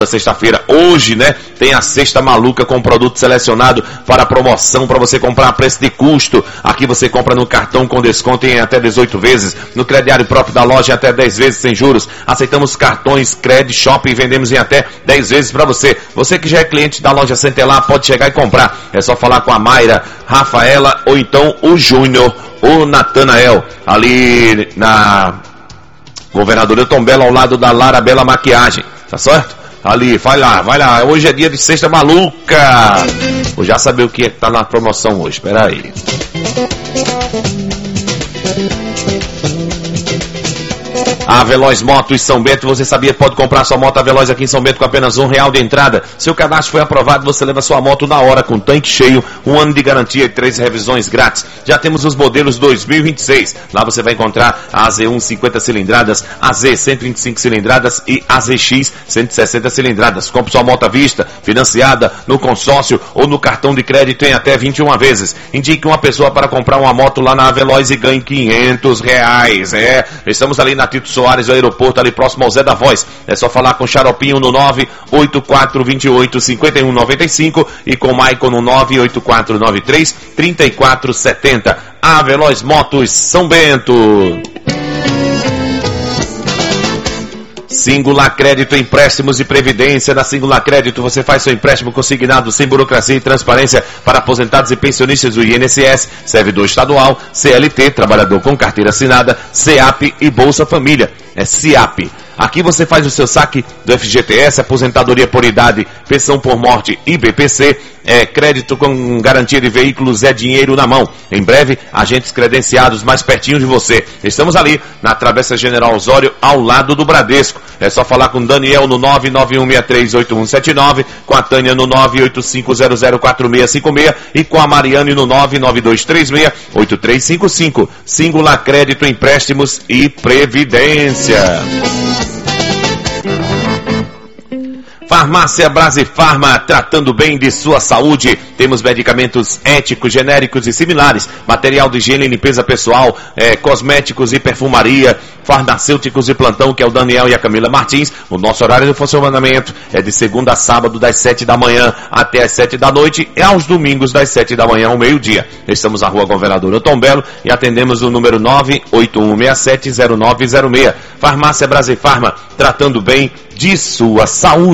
Sexta-feira, hoje, né, tem a Sexta Maluca com produto selecionado para promoção, para você comprar a preço de custo. Aqui você compra no cartão com desconto em até 18 vezes, no crediário próprio da loja até 10 vezes sem juros. Aceitamos cartões, Cred, Shopping e vendemos em até 10 vezes para você. Você que já é cliente da loja Centelar pode chegar e comprar. É só falar com a Mayra, Rafaela ou então o Júnior ou Natanael, ali na Governador Elton Belo, ao lado da Lara Bela Maquiagem, tá certo? Ali, vai lá, hoje é dia de Sexta Maluca. Vou já saber o que é que tá na promoção hoje, espera aí. A Veloz Motos São Bento, você sabia, pode comprar sua moto Veloz aqui em São Bento com apenas R$1 de entrada. Seu cadastro foi aprovado, você leva sua moto na hora com tanque cheio, 1 ano de garantia e 3 revisões grátis. Já temos os modelos 2026. Lá você vai encontrar a AZ1 50 cilindradas, AZ 125 cilindradas e AZX 160 cilindradas. Compre sua moto à vista, financiada, no consórcio ou no cartão de crédito em até 21 vezes. Indique uma pessoa para comprar uma moto lá na Veloz e ganhe R$500. Estamos ali na Tito Soares, do aeroporto, ali próximo ao Zé da Voz. É só falar com Xaropinho no 98428-5195 e com Maicon no 98493-3470. A Veloz Motos São Bento. Singular Crédito, empréstimos e previdência. Na Singular Crédito você faz seu empréstimo consignado sem burocracia e transparência para aposentados e pensionistas do INSS, servidor estadual, CLT, trabalhador com carteira assinada, CEAP e Bolsa Família. É CIAP. Aqui você faz o seu saque do FGTS, aposentadoria por idade, pensão por morte e BPC, crédito com garantia de veículos, é dinheiro na mão. Em breve, agentes credenciados mais pertinho de você. Estamos ali na Travessa General Osório, ao lado do Bradesco. É só falar com Daniel no 991638179, com a Tânia no 985004656 e com a Mariane no 992368355. Singular Crédito, empréstimos e previdência. Farmácia Brasifarma, tratando bem de sua saúde. Temos medicamentos éticos, genéricos e similares, material de higiene e limpeza pessoal, cosméticos e perfumaria, farmacêuticos de plantão, que é o Daniel e a Camila Martins. O nosso horário de funcionamento é de segunda a sábado, das 7 da manhã até as 7 da noite, e aos domingos, das 7 da manhã ao meio-dia. Estamos na Rua Governador Elton Belo e atendemos o número 981670906. Farmácia Brasifarma, tratando bem de sua saúde.